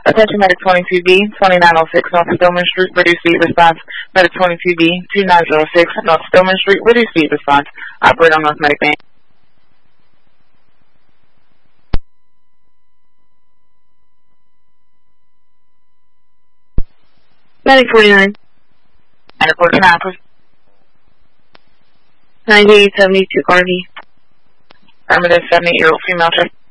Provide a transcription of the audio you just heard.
Attention Medic 22B, 2906 North Stillman Street, reduced speed response. Medic 22B, 2906 North Stillman Street, reduced speed response. Operator on North Medic Main. Medic 49. Medic 49, 9872 Garvey. affirmative, 78-year-old female.